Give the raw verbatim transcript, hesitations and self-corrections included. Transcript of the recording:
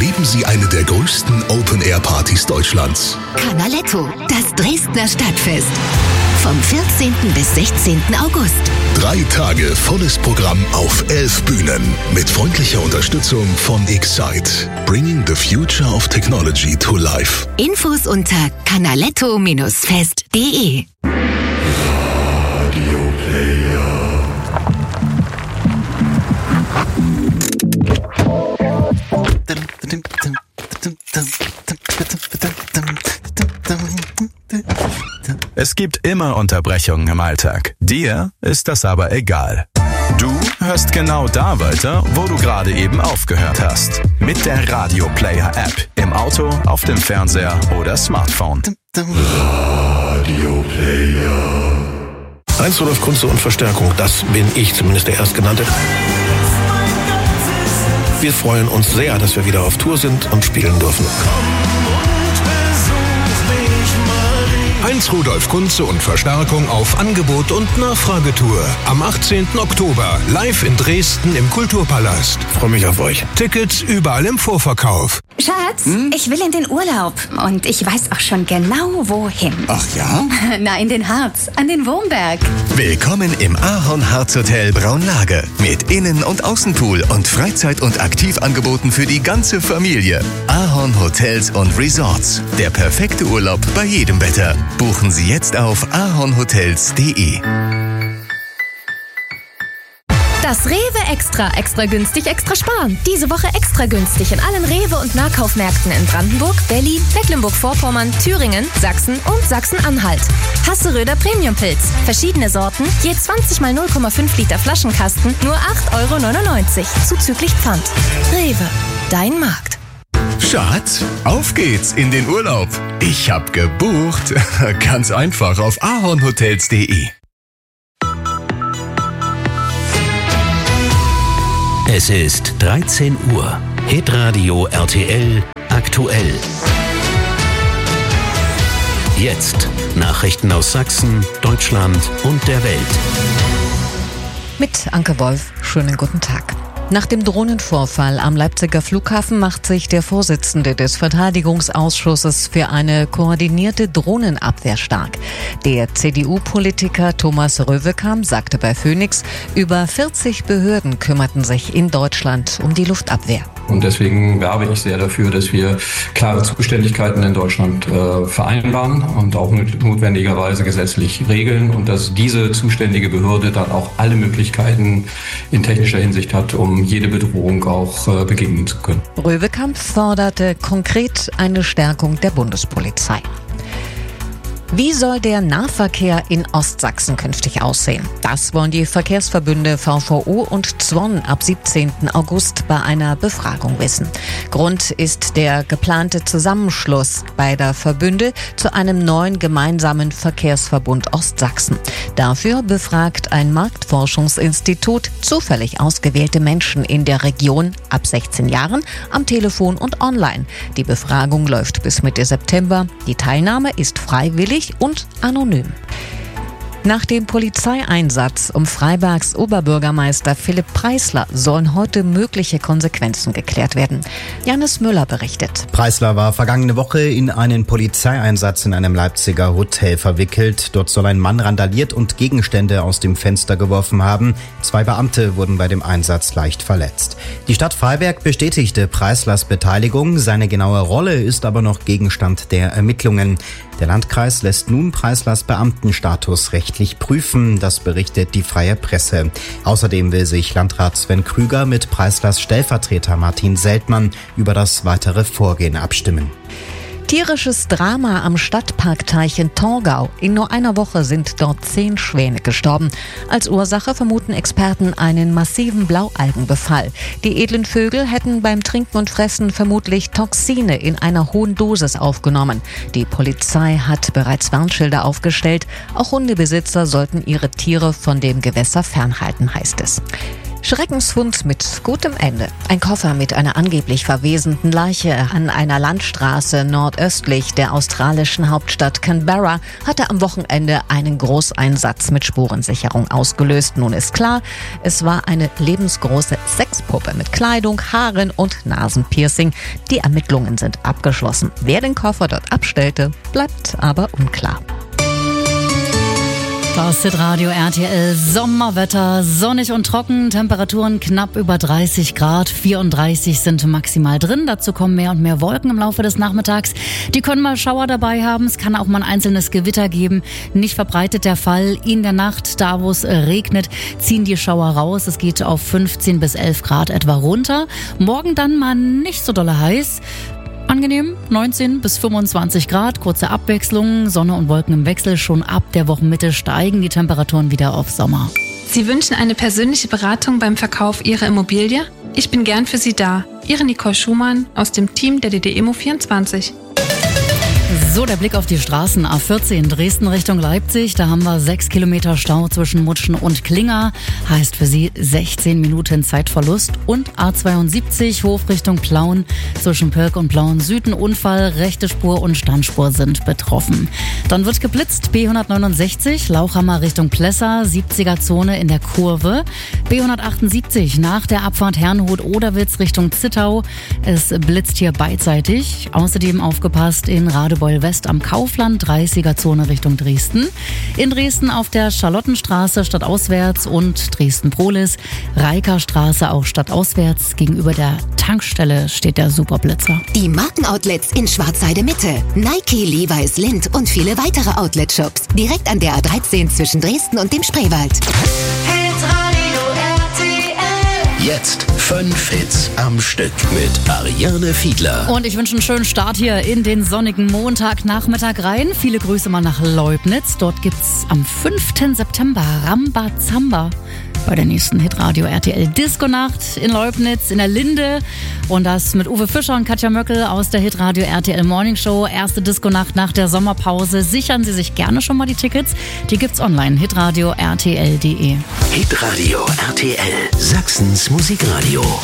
erleben Sie eine der größten Open-Air-Partys Deutschlands. Canaletto, das Dresdner Stadtfest. Vom vierzehnten bis sechzehnten August. Drei Tage volles Programm auf elf Bühnen. Mit freundlicher Unterstützung von Excite. Bringing the future of technology to life. Infos unter canaletto fest punkt de. Radio Player. Es gibt immer Unterbrechungen im Alltag. Dir ist das aber egal. Du hörst genau da weiter, wo du gerade eben aufgehört hast. Mit der Radio Player App. Im Auto, auf dem Fernseher oder Smartphone. Radio Player. Heinz Rudolf Kunze und Verstärkung, das bin ich, zumindest der Erstgenannte. Wir freuen uns sehr, dass wir wieder auf Tour sind und spielen dürfen. Heinz Rudolf Kunze und Verstärkung auf Angebot- und Nachfragetour. Am achtzehnten Oktober live in Dresden im Kulturpalast. Freue mich auf euch. Tickets überall im Vorverkauf. Schatz, hm? ich will in den Urlaub und ich weiß auch schon genau, wohin. Ach ja? Na, in den Harz, an den Wurmberg. Willkommen im Ahorn-Harz Hotel Braunlage. Mit Innen- und Außenpool und Freizeit- und Aktivangeboten für die ganze Familie. Ahorn Hotels und Resorts. Der perfekte Urlaub bei jedem Wetter. Buchen Sie jetzt auf ahornhotels punkt de. Das Rewe Extra, extra günstig, extra sparen. Diese Woche extra günstig in allen Rewe- und Nahkaufmärkten in Brandenburg, Berlin, Mecklenburg-Vorpommern, Thüringen, Sachsen und Sachsen-Anhalt. Hasseröder Premiumpilz. Verschiedene Sorten, je zwanzig mal null Komma fünf Liter Flaschenkasten, nur acht Euro neunundneunzig, zuzüglich Pfand. Rewe, dein Markt. Schatz, auf geht's in den Urlaub. Ich hab gebucht. Ganz einfach auf ahornhotels punkt de. Es ist dreizehn Uhr. Hitradio R T L aktuell. Jetzt Nachrichten aus Sachsen, Deutschland und der Welt. Mit Anke Wolf, schönen guten Tag. Nach dem Drohnenvorfall am Leipziger Flughafen macht sich der Vorsitzende des Verteidigungsausschusses für eine koordinierte Drohnenabwehr stark. Der C D U-Politiker Thomas Röwekamp sagte bei Phoenix, über vierzig Behörden kümmerten sich in Deutschland um die Luftabwehr. Und deswegen werbe ich sehr dafür, dass wir klare Zuständigkeiten in Deutschland äh, vereinbaren und auch notwendigerweise gesetzlich regeln und dass diese zuständige Behörde dann auch alle Möglichkeiten in technischer Hinsicht hat, um jede Bedrohung auch äh, begegnen zu können. Röwekamp forderte konkret eine Stärkung der Bundespolizei. Wie soll der Nahverkehr in Ostsachsen künftig aussehen? Das wollen die Verkehrsverbünde V V O und Zwon ab siebzehnten August bei einer Befragung wissen. Grund ist der geplante Zusammenschluss beider Verbünde zu einem neuen gemeinsamen Verkehrsverbund Ostsachsen. Dafür befragt ein Marktforschungsinstitut zufällig ausgewählte Menschen in der Region ab sechzehn Jahren am Telefon und online. Die Befragung läuft bis Mitte September. Die Teilnahme ist freiwillig und anonym. Nach dem Polizeieinsatz um Freibergs Oberbürgermeister Philipp Preisler sollen heute mögliche Konsequenzen geklärt werden. Janis Müller berichtet. Preisler war vergangene Woche in einen Polizeieinsatz in einem Leipziger Hotel verwickelt. Dort soll ein Mann randaliert und Gegenstände aus dem Fenster geworfen haben. Zwei Beamte wurden bei dem Einsatz leicht verletzt. Die Stadt Freiberg bestätigte Preislers Beteiligung. Seine genaue Rolle ist aber noch Gegenstand der Ermittlungen. Der Landkreis lässt nun Preislers Beamtenstatus rechtlich prüfen, das berichtet die Freie Presse. Außerdem will sich Landrat Sven Krüger mit Preislers Stellvertreter Martin Seltmann über das weitere Vorgehen abstimmen. Tierisches Drama am Stadtparkteich in Torgau. In nur einer Woche sind dort zehn Schwäne gestorben. Als Ursache vermuten Experten einen massiven Blaualgenbefall. Die edlen Vögel hätten beim Trinken und Fressen vermutlich Toxine in einer hohen Dosis aufgenommen. Die Polizei hat bereits Warnschilder aufgestellt. Auch Hundebesitzer sollten ihre Tiere von dem Gewässer fernhalten, heißt es. Schreckensfund mit gutem Ende. Ein Koffer mit einer angeblich verwesenden Leiche an einer Landstraße nordöstlich der australischen Hauptstadt Canberra hatte am Wochenende einen Großeinsatz mit Spurensicherung ausgelöst. Nun ist klar, es war eine lebensgroße Sexpuppe mit Kleidung, Haaren und Nasenpiercing. Die Ermittlungen sind abgeschlossen. Wer den Koffer dort abstellte, bleibt aber unklar. Das Hitradio R T L Sommerwetter, sonnig und trocken, Temperaturen knapp über dreißig Grad, vierunddreißig sind maximal drin. Dazu kommen mehr und mehr Wolken im Laufe des Nachmittags. Die können mal Schauer dabei haben, es kann auch mal ein einzelnes Gewitter geben. Nicht verbreitet der Fall. In der Nacht, da wo es regnet, ziehen die Schauer raus. Es geht auf fünfzehn bis elf Grad etwa runter. Morgen dann mal nicht so dolle heiß. Angenehm, neunzehn bis fünfundzwanzig Grad, kurze Abwechslung, Sonne und Wolken im Wechsel. Schon ab der Wochenmitte steigen die Temperaturen wieder auf Sommer. Sie wünschen eine persönliche Beratung beim Verkauf Ihrer Immobilie? Ich bin gern für Sie da. Ihre Nicole Schumann aus dem Team der D D Immo vierundzwanzig. So, der Blick auf die Straßen. A vierzehn Dresden Richtung Leipzig. Da haben wir sechs Kilometer Stau zwischen Mutschen und Klinger. Heißt für Sie sechzehn Minuten Zeitverlust. Und A zweiundsiebzig Hof Richtung Plauen. Zwischen Pirk und Plauen Süden Unfall. Rechte Spur und Standspur sind betroffen. Dann wird geblitzt. B hundertneunundsechzig Lauchhammer Richtung Plessa. siebziger Zone in der Kurve. B hundertachtundsiebzig nach der Abfahrt Herrnhut-Oderwitz Richtung Zittau. Es blitzt hier beidseitig. Außerdem aufgepasst in Radebeul West am Kaufland, dreißiger Zone Richtung Dresden. In Dresden auf der Charlottenstraße stadtauswärts und Dresden-Prolis. Reikerstraße auch stadtauswärts. Gegenüber der Tankstelle steht der Superblitzer. Die Markenoutlets in Schwarzheide Mitte. Nike, Levi's, Lindt und viele weitere Outlet-Shops. Direkt an der A dreizehn zwischen Dresden und dem Spreewald. Jetzt fünf Hits am Stück mit Ariane Fiedler. Und ich wünsche einen schönen Start hier in den sonnigen Montagnachmittag rein. Viele Grüße mal nach Leubnitz. Dort gibt's am fünften September Rambazamba bei der nächsten Hitradio R T L Disco-Nacht in Leubnitz in der Linde. Und das mit Uwe Fischer und Katja Möckel aus der Hitradio R T L Morning Show. Erste Disco-Nacht nach der Sommerpause. Sichern Sie sich gerne schon mal die Tickets. Die gibt's online. hitradio r t l punkt d e. Hitradio R T L, Sachsens Musikradio.